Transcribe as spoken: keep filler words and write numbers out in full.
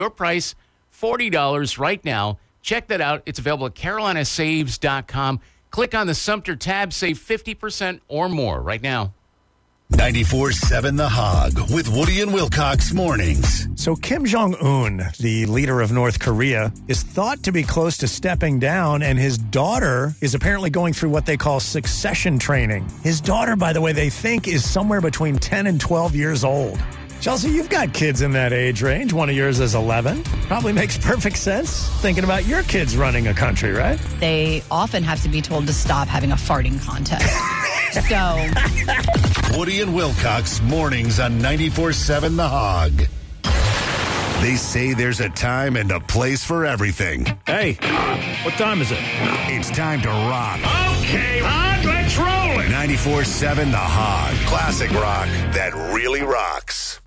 Your price, forty dollars right now. Check that out. It's available at carolina saves dot com. Click on the Sumter tab. Save fifty percent or more right now. ninety-four seven The Hog with Woody and Wilcox mornings. So Kim Jong-un, the leader of North Korea, is thought to be close to stepping down, and his daughter is apparently going through what they call succession training. His daughter, by the way, they think is somewhere between ten and twelve years old. Chelsea, you've got kids in that age range. One of yours is eleven. Probably makes perfect sense thinking about your kids running a country, right? They often have to be told to stop having a farting contest. So, Woody and Wilcox mornings on ninety-four seven The Hog. They say there's a time and a place for everything. Hey, what time is it? It's time to rock. Okay, Hog, let's roll it. ninety-four seven The Hog. Classic rock that really rocks.